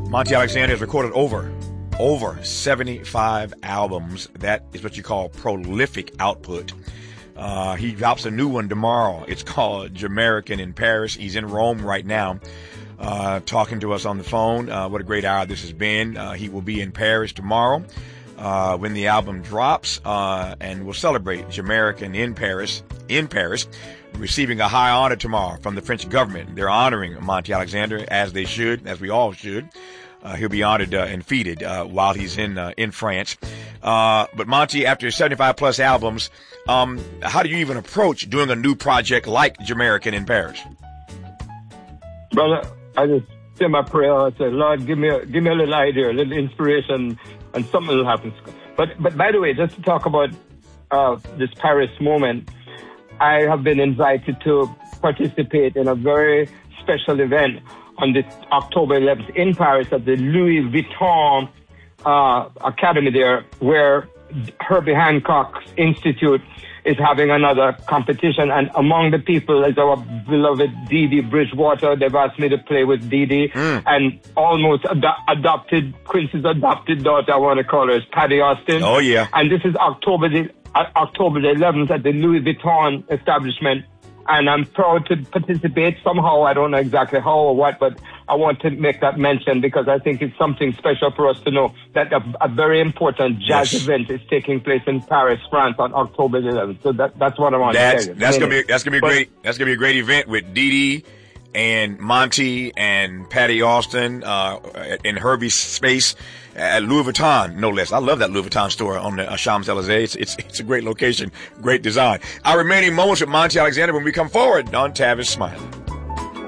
Monty Alexander has recorded over 75 albums. That is what you call prolific output. He drops a new one tomorrow. It's called Jamaican in Paris. He's in Rome right now, talking to us on the phone. What a great hour this has been. He will be in Paris tomorrow when the album drops, and we'll celebrate Jamaican in Paris, receiving a high honor tomorrow from the French government. They're honoring Monty Alexander, as they should, as we all should. He'll be honored and feted while he's in France. But Monty, after 75 plus albums, how do you even approach doing a new project like Jamaican in Paris? Brother, I just say my prayer. I say, Lord, give me a little idea, a little inspiration, and something will happen. But by the way, just to talk about this Paris moment, I have been invited to participate in a very special event on this October 11th in Paris at the Louis Vuitton Academy there, where Herbie Hancock's Institute is having another competition. And among the people is our beloved Dee Dee Bridgewater. They've asked me to play with Dee Dee. And almost Quincy's adopted daughter, I want to call her, is Patty Austin. Oh, yeah. And this is October the 11th at the Louis Vuitton establishment. And I'm proud to participate somehow. I don't know exactly how or what, but I want to make that mention because I think it's something special for us to know that a very important jazz event is taking place in Paris, France on October 11th. So that's what I want to tell you. That's gonna be great. That's gonna be a great event with Dee Dee and Monty and Patty Austin in Herbie's space at Louis Vuitton, no less. I love that Louis Vuitton store on the Champs-Élysées. It's a great location, great design. Our remaining moments with Monty Alexander when we come forward on Tavis Smiley.